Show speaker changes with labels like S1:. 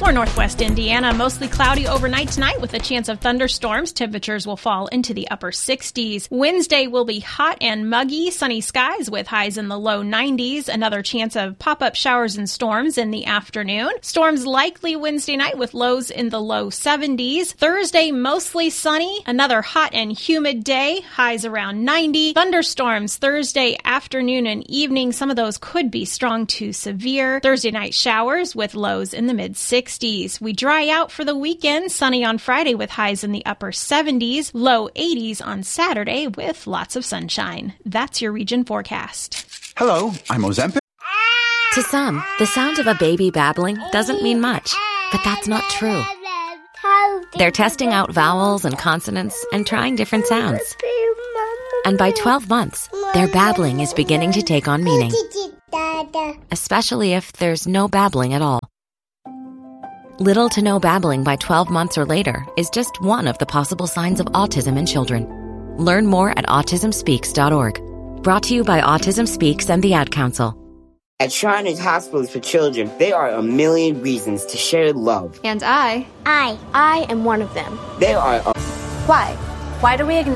S1: For Northwest Indiana, mostly cloudy overnight tonight with a chance of thunderstorms. Temperatures will fall into the upper 60s. Wednesday will be hot and muggy, sunny skies with highs in the low 90s. Another chance of pop-up showers and storms in the afternoon. Storms likely Wednesday night with lows in the low 70s. Thursday, mostly sunny. Another hot and humid day, highs around 90. Thunderstorms Thursday afternoon and evening. Some of those could be strong to severe. Thursday night showers with lows in the mid-60s. We dry out for the weekend, sunny on Friday with highs in the upper 70s, low 80s on Saturday with lots of sunshine. That's your region forecast.
S2: Hello, I'm Ozempic.
S3: To some, the sound of a baby babbling doesn't mean much, but that's not true. They're testing out vowels and consonants and trying different sounds. And by 12 months, their babbling is beginning to take on meaning, especially if there's no babbling at all. Little to no babbling by 12 months or later is just one of the possible signs of autism in children. Learn more at autismspeaks.org. Brought to you by Autism Speaks and the Ad Council.
S4: At Shriners Hospitals for Children, there are a million reasons to share love.
S5: And I am one of them.
S4: There are
S5: Why? Why do we ignore